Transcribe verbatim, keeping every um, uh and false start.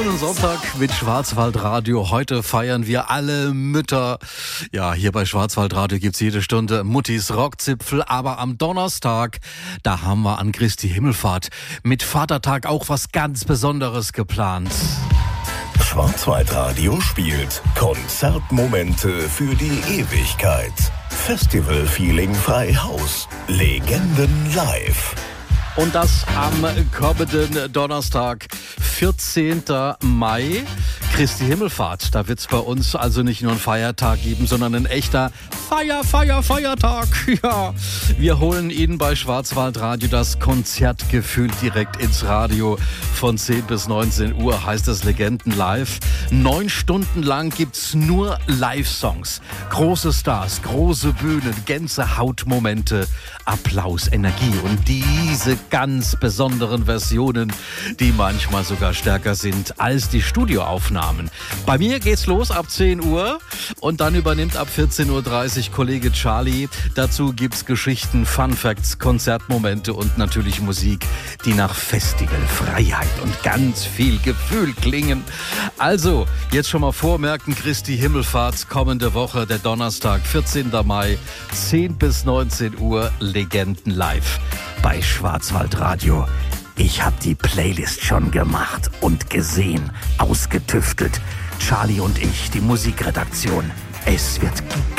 Sonntag mit Schwarzwaldradio. Heute feiern wir alle Mütter. Ja, hier bei Schwarzwaldradio gibt's jede Stunde Muttis Rockzipfel. Aber am Donnerstag, da haben wir an Christi Himmelfahrt mit Vatertag auch was ganz Besonderes geplant. Schwarzwaldradio spielt Konzertmomente für die Ewigkeit. Festival-Feeling frei Haus. Legenden live. Und das am kommenden Donnerstag, vierzehnten Mai, Christi Himmelfahrt. Da wird's bei uns also nicht nur einen Feiertag geben, sondern ein echter Feier, Feier, Feiertag. Ja, wir holen Ihnen bei Schwarzwaldradio das Konzertgefühl direkt ins Radio. Von zehn bis neunzehn Uhr heißt es Legenden live. Neun Stunden lang gibt's nur Live-Songs. Große Stars, große Bühnen, Gänsehautmomente, Applaus, Energie und diese ganz besonderen Versionen, die manchmal sogar stärker sind als die Studioaufnahmen. Bei mir geht's los ab zehn Uhr und dann übernimmt ab vierzehn Uhr dreißig Kollege Charlie. Dazu gibt's Geschichten, Fun Facts, Konzertmomente und natürlich Musik, die nach Festival, Freiheit und ganz viel Gefühl klingen. Also, jetzt schon mal vormerken, Christi Himmelfahrt, kommende Woche, der Donnerstag, vierzehnten Mai, zehn bis neunzehn Uhr, Legenden live bei Schwarzwaldradio. Ich hab die Playlist schon gemacht und gesehen, ausgetüftelt. Charlie und ich, die Musikredaktion. Es wird gigantisch.